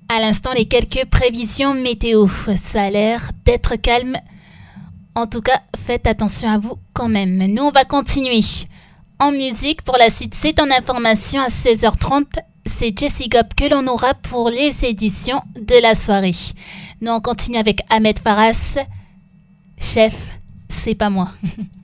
À l'instant, les quelques prévisions météo. Ça a l'air d'être calme. En tout cas, faites attention à vous quand même. Nous, on va continuer en musique. Pour la suite, c'est en information à 16h30. C'est Jessie Gop que l'on aura pour les éditions de la soirée. Nous, on continue avec Ahmed Faras. Chef, c'est pas moi.